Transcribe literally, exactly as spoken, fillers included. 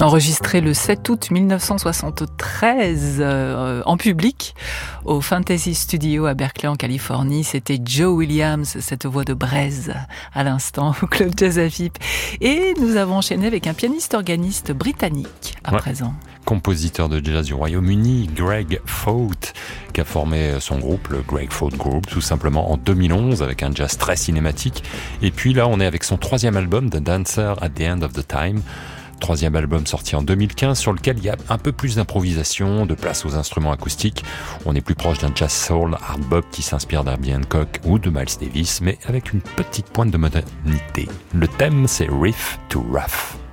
enregistré le sept août mille neuf cent soixante-treize euh, en public au Fantasy Studio à Berkeley en Californie. C'était Joe Williams, cette voix de braise à l'instant au Club Jazz à Vip. Et nous avons enchaîné avec un pianiste-organiste britannique à ouais. présent. Compositeur de jazz du Royaume-Uni, Greg Fault, qui a formé son groupe, le Greg Fault Group, tout simplement en deux mille onze, avec un jazz très cinématique. Et puis là, on est avec son troisième album, The Dancer at the End of the Time. Troisième album sorti en deux mille quinze, sur lequel il y a un peu plus d'improvisation, de place aux instruments acoustiques. On est plus proche d'un jazz soul, hard bop qui s'inspire d'Herbie Hancock ou de Miles Davis, mais avec une petite pointe de modernité. Le thème, c'est Riff to Rough.